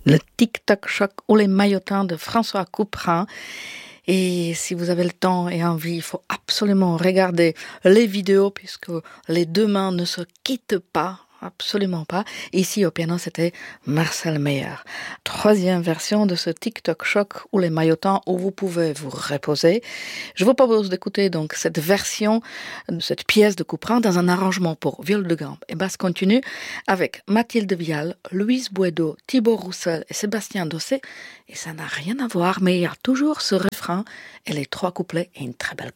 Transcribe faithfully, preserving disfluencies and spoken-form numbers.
Le TikTok Choc ou les maillotins de François Couperin. Et si vous avez le temps et envie, il faut absolument regarder les vidéos puisque les deux mains ne se quittent pas. Absolument pas. Ici au piano, c'était Marcel Meyer. Troisième version de ce TikTok Choc ou les maillotins où vous pouvez vous reposer. Je vous propose d'écouter donc cette version de cette pièce de Couperin dans un arrangement pour viol de gambe et basse continue avec Mathilde Vial, Louise Bouedo, Thibaut Roussel et Sébastien Dossé. Et ça n'a rien à voir, mais il y a toujours ce refrain et les trois couplets et une très belle